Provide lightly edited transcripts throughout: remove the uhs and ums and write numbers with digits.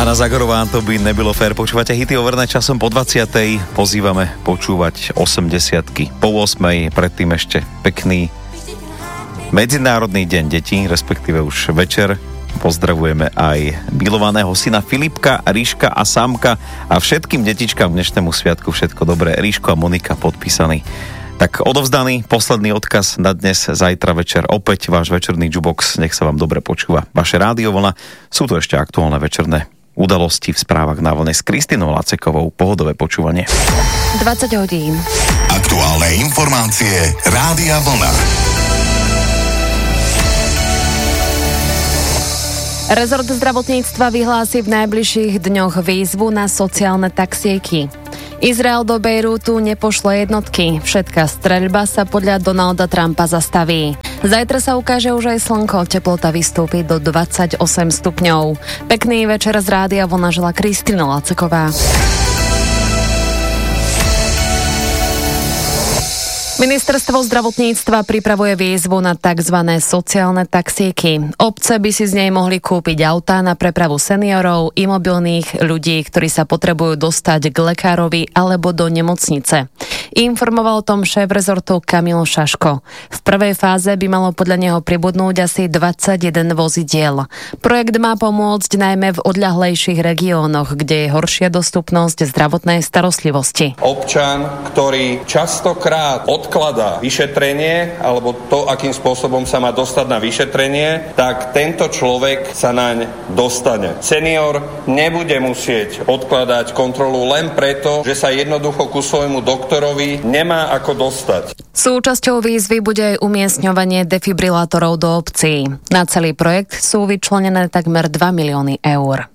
Hanna Zagorová, to by nebylo fér. Počúvate hity overené časom po 20. Pozývame počúvať 80-ky po 8. Predtým ešte pekný Medzinárodný deň detí, respektíve už večer. Pozdravujeme aj milovaného syna Filipka, Ríška a Sámka a všetkým detičkám dnešnému sviatku všetko dobré. Ríško a Monika podpísaní. Tak odovzdaný posledný odkaz na dnes, zajtra večer opäť váš večerný jukebox, nech sa vám dobre počúva vaše Rádio Vlna. Sú to ešte aktuálne večerné udalosti v správach na vlne s Kristinou Lacekovou. Pohodové počúvanie. 20 hodín. Aktuálne informácie Rádia Vlna. Rezort zdravotníctva vyhlási v najbližších dňoch výzvu na sociálne taxíky. Izrael do Bejrútu nepošle jednotky. Všetká streľba sa podľa Donalda Trumpa zastaví. Zajtra sa ukáže už aj slnko. Teplota vystúpi do 28 stupňov. Pekný večer z Rádia Vlna želá Kristina Laceková. Ministerstvo zdravotníctva pripravuje výzvu na tzv. Sociálne taxíky. Obce by si z nej mohli kúpiť autá na prepravu seniorov, imobilných ľudí, ktorí sa potrebujú dostať k lekárovi alebo do nemocnice. Informoval o tom šéf rezortu Kamil Šaško. V prvej fáze by malo podľa neho pribudnúť asi 21 vozidiel. Projekt má pomôcť najmä v odľahlejších regiónoch, kde je horšia dostupnosť zdravotnej starostlivosti. Občan, ktorý častokrát odkladá vyšetrenie alebo to, akým spôsobom sa má dostať na vyšetrenie, tak tento človek sa naň dostane. Senior nebude musieť odkladať kontrolu len preto, že sa jednoducho ku svojmu doktorovi nemá ako dostať. Súčasťou výzvy bude aj umiestňovanie defibrilátorov do obcí. Na celý projekt sú vyčlenené takmer 2 milióny eur.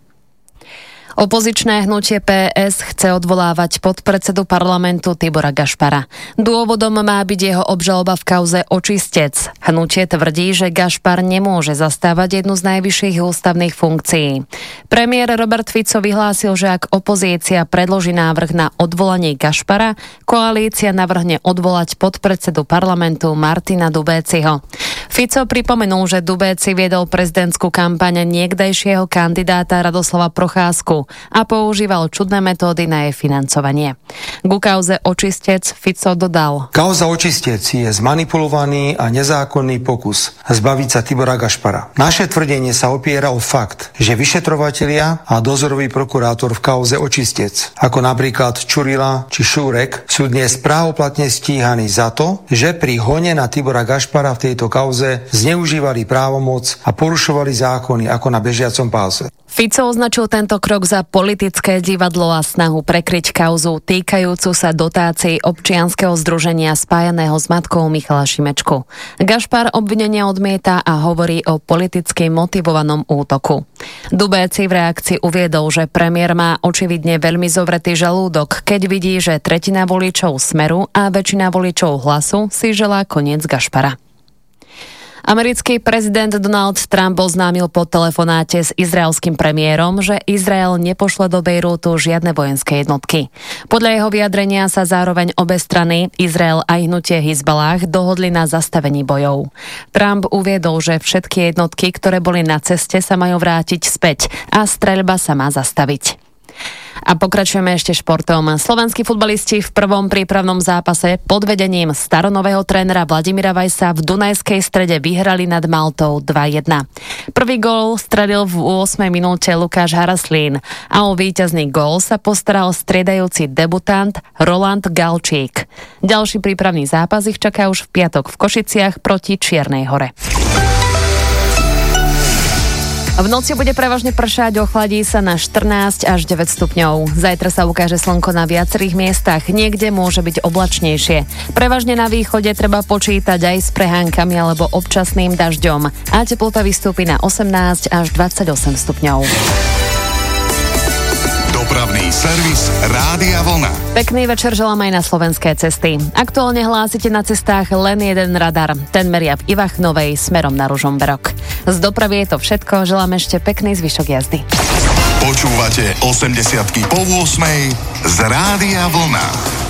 Opozičné hnutie PS chce odvolávať podpredsedu parlamentu Tibora Gašpara. Dôvodom má byť jeho obžaloba v kauze Očistec. Hnutie tvrdí, že Gašpar nemôže zastávať jednu z najvyšších ústavných funkcií. Premiér Robert Fico vyhlásil, že ak opozícia predloží návrh na odvolanie Gašpara, koalícia navrhne odvolať podpredsedu parlamentu Martina Dubéciho. Fico pripomenul, že Dubéci viedol prezidentskú kampaň niekdajšieho kandidáta Radoslava Procházku a používal čudné metódy na jej financovanie. Ku kauze Očistec Fico dodal: Kauza Očistec je zmanipulovaný a nezákonný pokus zbaviť sa Tibora Gašpara. Naše tvrdenie sa opiera o fakt, že vyšetrovatelia a dozorový prokurátor v kauze Očistec, ako napríklad Čurila či Šúrek, sú dnes právoplatne stíhaní za to, že pri hone na Tibora Gašpara v tejto kauze zneužívali právomoc a porušovali zákony ako na bežiacom páse. Fico označil tento krok za politické divadlo a snahu prekryť kauzu týkajúcu sa dotácií občianskeho združenia spájaného s matkou Michala Šimečku. Gašpar obvinenia odmieta a hovorí o politicky motivovanom útoku. Dubéci v reakcii uviedol, že premiér má očividne veľmi zovretý žalúdok, keď vidí, že tretina voličov Smeru a väčšina voličov Hlasu si želá koniec Gašpara. Americký prezident Donald Trump oznámil po telefonáte s izraelským premiérom, že Izrael nepošle do Bejrútu žiadne vojenské jednotky. Podľa jeho vyjadrenia sa zároveň obe strany, Izrael aj hnutie Hizbalách, dohodli na zastavení bojov. Trump uviedol, že všetky jednotky, ktoré boli na ceste, sa majú vrátiť späť a streľba sa má zastaviť. A pokračujeme ešte športom. Slovenskí futbalisti v prvom prípravnom zápase pod vedením staronového trénera Vladimíra Vajsa v Dunajskej Strede vyhrali nad Maltou 2-1. Prvý gól strelil v 8. minúte Lukáš Haraslín a o víťazný gól sa postaral striedajúci debutant Roland Galčík. Ďalší prípravný zápas ich čaká už v piatok v Košiciach proti Čiernej Hore. V noci bude prevažne pršať, ochladí sa na 14 až 9 stupňov. Zajtra sa ukáže slnko na viacerých miestach, niekde môže byť oblačnejšie. Prevažne na východe treba počítať aj s prehánkami alebo občasným dažďom a teplota vystúpi na 18 až 28 stupňov. Dopravný servis Rádia Vlna. Pekný večer želám aj na slovenské cesty. Aktuálne hlásite na cestách len jeden radar. Ten meria v Ivachnovej smerom na Ružomberok. Z dopravy je to všetko. Želám ešte pekný zvyšok jazdy. Počúvate 80-ky po 8 z Rádia Vlna.